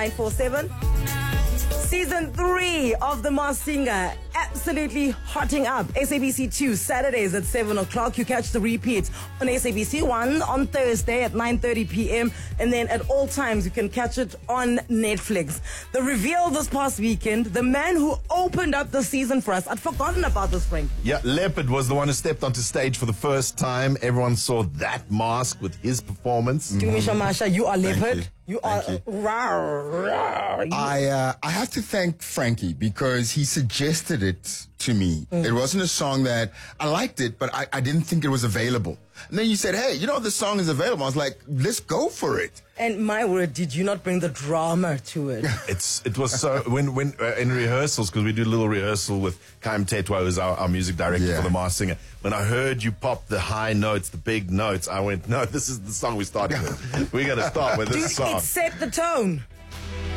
947. Season 3 of The Masked Singer, absolutely hotting up. SABC 2, Saturdays at 7 o'clock. You catch the repeats on SABC 1 on Thursday at 9:30 p.m. And then at all times, you can catch it on Netflix. The reveal this past weekend, the man who opened up the season for us. I'd forgotten about this, Frank. Yeah, Leopard was the one who stepped onto stage for the first time. Everyone saw that mask with his performance. Misha Masha, you are Leopard. You are I have to thank Frankie because he suggested it to me. It wasn't a song that I liked it, but I didn't think it was available. And then you said, hey, this song is available. I was like, let's go for it. And my word, did you not bring the drama to it? It was so when in rehearsals, because we do a little rehearsal with Kaim Tetwa, who's our music director for The Masked Singer. When I heard you pop the high notes, the big notes, I went, no, this is the song we started with. We're going to start with this song. It set the tone.